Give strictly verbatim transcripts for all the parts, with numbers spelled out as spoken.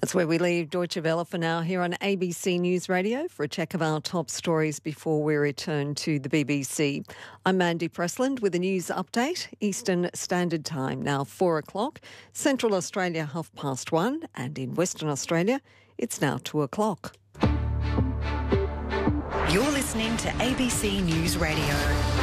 That's where we leave Deutsche Welle for now here on A B C News Radio for a check of our top stories before we return to the B B C. I'm Mandy Pressland with a news update. Eastern Standard Time now four o'clock, Central Australia half past one, and in Western Australia it's now two o'clock. You're listening to A B C News Radio.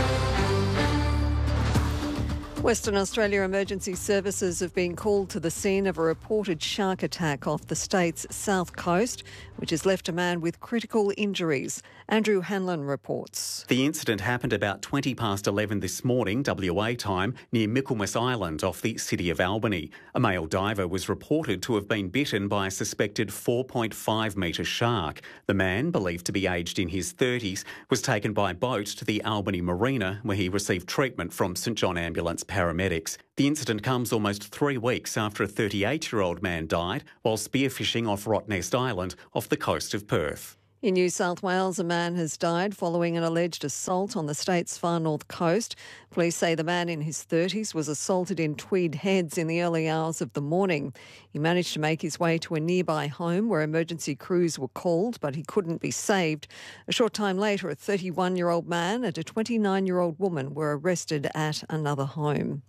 Western Australia Emergency Services have been called to the scene of a reported shark attack off the state's south coast, which has left a man with critical injuries. Andrew Hanlon reports. The incident happened about twenty past eleven this morning, W A time, near Michaelmas Island off the city of Albany. A male diver was reported to have been bitten by a suspected four point five metre shark. The man, believed to be aged in his thirties, was taken by boat to the Albany Marina, where he received treatment from St John Ambulance paramedics. The incident comes almost three weeks after a thirty-eight-year-old man died while spearfishing off Rottnest Island off the coast of Perth. In New South Wales, a man has died following an alleged assault on the state's far north coast. Police say the man in his thirties was assaulted in Tweed Heads in the early hours of the morning. He managed to make his way to a nearby home where emergency crews were called, but he couldn't be saved. A short time later, a thirty-one-year-old man and a twenty-nine-year-old woman were arrested at another home.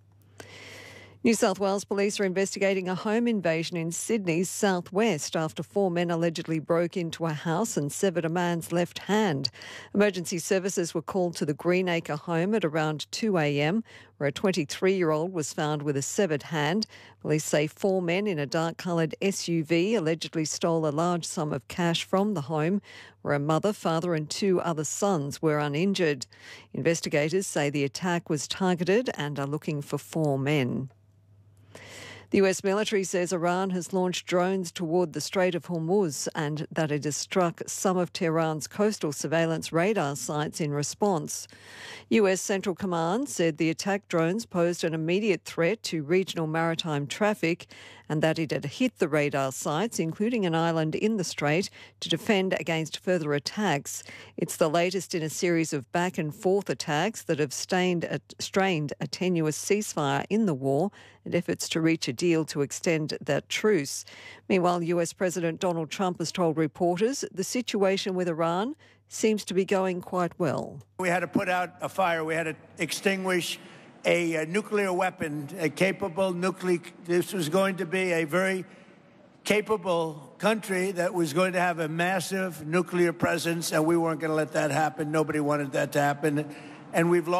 New South Wales police are investigating a home invasion in Sydney's southwest after four men allegedly broke into a house and severed a man's left hand. Emergency services were called to the Greenacre home at around two a.m, where a twenty-three-year-old was found with a severed hand. Police say four men in a dark-coloured S U V allegedly stole a large sum of cash from the home, where a mother, father and two other sons were uninjured. Investigators say the attack was targeted and are looking for four men. The U S military says Iran has launched drones toward the Strait of Hormuz and that it has struck some of Tehran's coastal surveillance radar sites in response. U S Central Command said the attack drones posed an immediate threat to regional maritime traffic and that it had hit the radar sites, including an island in the strait, to defend against further attacks. It's the latest in a series of back-and-forth attacks that have stained a, strained a tenuous ceasefire in the war and efforts to reach a deal to extend that truce. Meanwhile, U S President Donald Trump has told reporters the situation with Iran seems to be going quite well. We had to put out a fire. We had to extinguish a, a nuclear weapon, a capable nuclear. This was going to be a very capable country that was going to have a massive nuclear presence, and we weren't going to let that happen. Nobody wanted that to happen. And we've lost.